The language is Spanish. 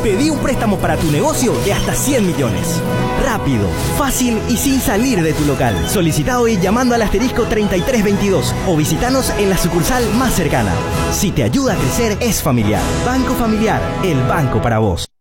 Pedí un préstamo para tu negocio de hasta 100 millones. Rápido, fácil y sin salir de tu local. Solicita hoy llamando al asterisco 3322 o visítanos en la sucursal más cercana. Si te ayuda a crecer, es Familiar. Banco Familiar, el banco para vos.